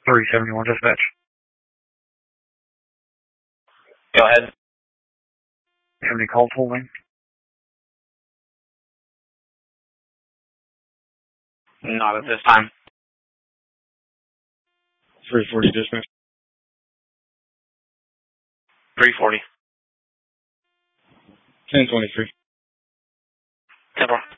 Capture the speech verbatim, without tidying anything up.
three seventy-one dispatch. Go ahead. You have any calls holding? Not at this time. three forty dispatch. three forty. ten twenty-three. ten four.